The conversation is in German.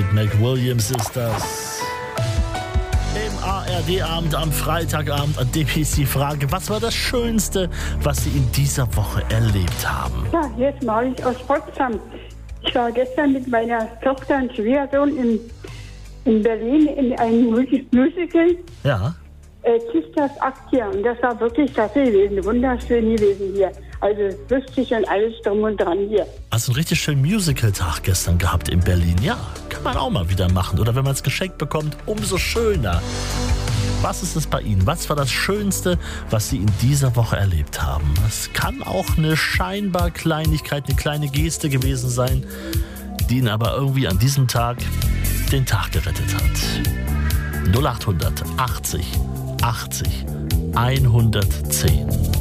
mit Mac Williams ist das. Im ARD-Abend am Freitagabend, an dem ist die Frage, was war das Schönste, was Sie in dieser Woche erlebt haben? Ja, jetzt mache ich aus Potsdam. Ich war gestern mit meiner Tochter und Schwiegersohn in Berlin in einem Musical. Ja. Sisters Aktia. Und das war wirklich klasse gewesen, wunderschön gewesen hier. Also lustig und alles drum und dran hier. Also einen richtig schönen Musical-Tag gestern gehabt in Berlin. Ja, kann man auch mal wieder machen. Oder wenn man es geschenkt bekommt, umso schöner. Was ist es bei Ihnen? Was war das Schönste, was Sie in dieser Woche erlebt haben? Es kann auch eine scheinbar Kleinigkeit, eine kleine Geste gewesen sein, die Ihnen aber irgendwie an diesem Tag den Tag gerettet hat. 0800 80 80 110.